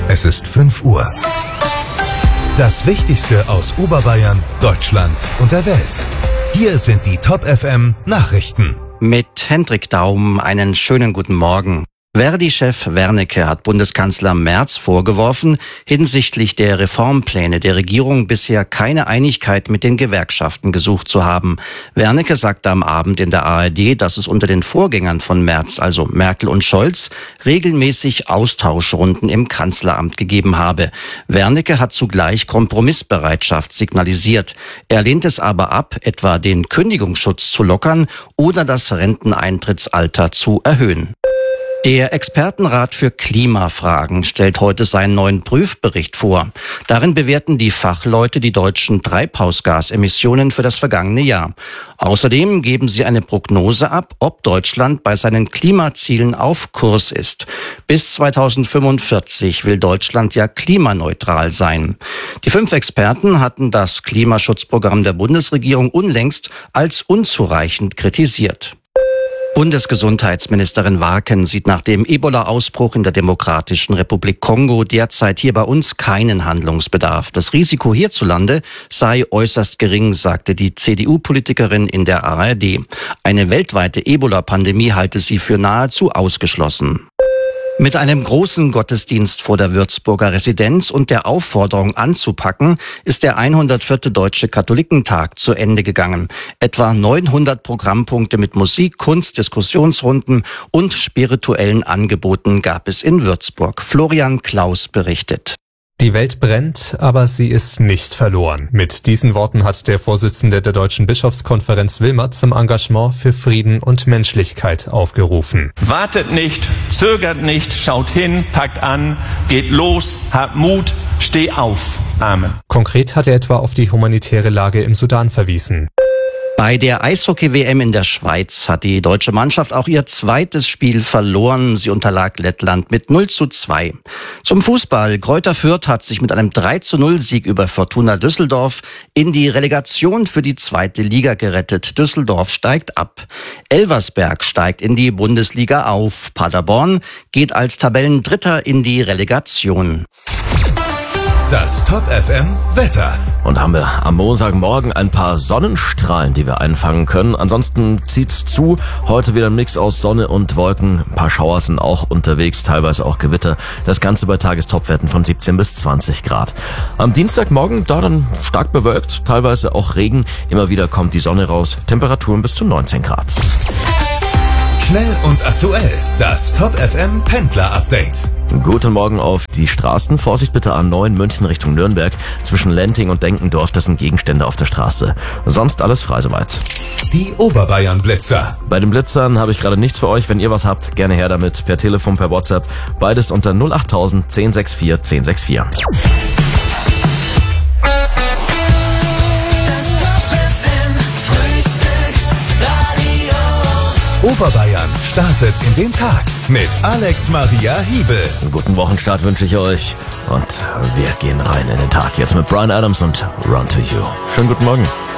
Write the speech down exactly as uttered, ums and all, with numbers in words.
Es ist fünf Uhr. Das Wichtigste aus Oberbayern, Deutschland und der Welt. Hier sind die Top F M Nachrichten. Mit Hendrik Daum einen schönen guten Morgen. Verdi-Chef Wernicke hat Bundeskanzler Merz vorgeworfen, hinsichtlich der Reformpläne der Regierung bisher keine Einigkeit mit den Gewerkschaften gesucht zu haben. Wernicke sagte am Abend in der A R D, dass es unter den Vorgängern von Merz, also Merkel und Scholz, regelmäßig Austauschrunden im Kanzleramt gegeben habe. Wernicke hat zugleich Kompromissbereitschaft signalisiert. Er lehnt es aber ab, etwa den Kündigungsschutz zu lockern oder das Renteneintrittsalter zu erhöhen. Der Expertenrat für Klimafragen stellt heute seinen neuen Prüfbericht vor. Darin bewerten die Fachleute die deutschen Treibhausgasemissionen für das vergangene Jahr. Außerdem geben sie eine Prognose ab, ob Deutschland bei seinen Klimazielen auf Kurs ist. Bis zweitausendfünfundvierzig will Deutschland ja klimaneutral sein. Die fünf Experten hatten das Klimaschutzprogramm der Bundesregierung unlängst als unzureichend kritisiert. Bundesgesundheitsministerin Warken sieht nach dem Ebola-Ausbruch in der Demokratischen Republik Kongo derzeit hier bei uns keinen Handlungsbedarf. Das Risiko hierzulande sei äußerst gering, sagte die C D U-Politikerin in der A R D. Eine weltweite Ebola-Pandemie halte sie für nahezu ausgeschlossen. Mit einem großen Gottesdienst vor der Würzburger Residenz und der Aufforderung anzupacken, ist der hundertvierte Deutsche Katholikentag zu Ende gegangen. Etwa neunhundert Programmpunkte mit Musik, Kunst, Diskussionsrunden und spirituellen Angeboten gab es in Würzburg. Florian Klaus berichtet. Die Welt brennt, aber sie ist nicht verloren. Mit diesen Worten hat der Vorsitzende der Deutschen Bischofskonferenz Wilmert zum Engagement für Frieden und Menschlichkeit aufgerufen. Wartet nicht, zögert nicht, schaut hin, packt an, geht los, habt Mut, steh auf. Amen. Konkret hat er etwa auf die humanitäre Lage im Sudan verwiesen. Bei der Eishockey-W M in der Schweiz hat die deutsche Mannschaft auch ihr zweites Spiel verloren. Sie unterlag Lettland mit null zu zwei. Zum Fußball. Greuther Fürth hat sich mit einem drei zu null Sieg über Fortuna Düsseldorf in die Relegation für die zweite Liga gerettet. Düsseldorf steigt ab. Elversberg steigt in die Bundesliga auf. Paderborn geht als Tabellendritter in die Relegation. Das Top F M Wetter. Und haben wir am Montagmorgen ein paar Sonnenstrahlen, die wir einfangen können. Ansonsten zieht's zu. Heute wieder ein Mix aus Sonne und Wolken. Ein paar Schauer sind auch unterwegs, teilweise auch Gewitter. Das Ganze bei Tagestopwerten von siebzehn bis zwanzig Grad. Am Dienstagmorgen da dann stark bewölkt, teilweise auch Regen. Immer wieder kommt die Sonne raus. Temperaturen bis zu neunzehn Grad. Schnell und aktuell. Das Top F M Pendler Update. Guten Morgen auf die Straßen. Vorsicht bitte A neun München Richtung Nürnberg. Zwischen Lenting und Denkendorf, das sind Gegenstände auf der Straße. Sonst alles frei soweit. Die Oberbayern Blitzer. Bei den Blitzern habe ich gerade nichts für euch. Wenn ihr was habt, gerne her damit. Per Telefon, per WhatsApp. Beides unter null acht null null eins sechs vier eins sechs vier. Oberbayern startet in den Tag mit Alex Maria Hiebel. Einen guten Wochenstart wünsche ich euch und wir gehen rein in den Tag jetzt mit Bryan Adams und Run to You. Schönen guten Morgen.